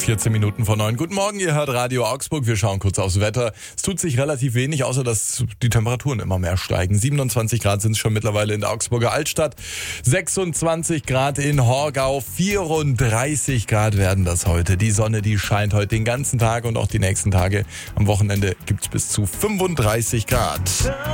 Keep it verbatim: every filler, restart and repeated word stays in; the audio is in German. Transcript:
vierzehn Minuten vor neun. Guten Morgen, ihr hört Radio Augsburg. Wir schauen kurz aufs Wetter. Es tut sich relativ wenig, außer dass die Temperaturen immer mehr steigen. siebenundzwanzig Grad sind es schon mittlerweile in der Augsburger Altstadt. sechsundzwanzig Grad in Horgau. vierunddreißig Grad werden das heute. Die Sonne, die scheint heute den ganzen Tag und auch die nächsten Tage. Am Wochenende gibt es bis zu fünfunddreißig Grad.